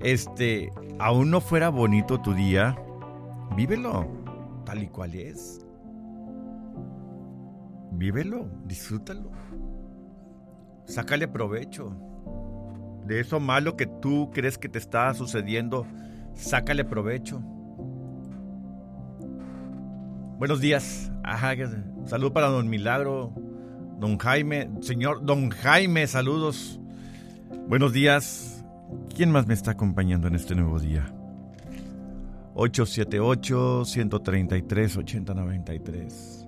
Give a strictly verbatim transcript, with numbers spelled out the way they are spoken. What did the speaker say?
Este, aún no fuera bonito tu día, vívelo tal y cual es. Vívelo, disfrútalo. Sácale provecho. De eso malo que tú crees que te está sucediendo, sácale provecho. Buenos días. Ajá, salud para don Milagro, don Jaime, señor don Jaime, saludos. Buenos días. ¿Quién más me está acompañando en este nuevo día? ocho siete ocho, uno tres tres, ocho cero nueve tres.